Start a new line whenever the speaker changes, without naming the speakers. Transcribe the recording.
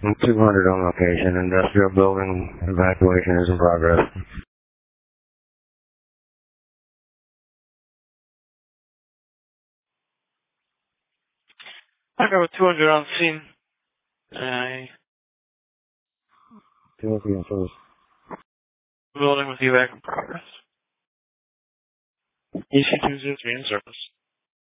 200 on location. Industrial building evacuation is in progress.
I got 200 on scene.
200 on service.
Building with evac in progress. EC-203 in service.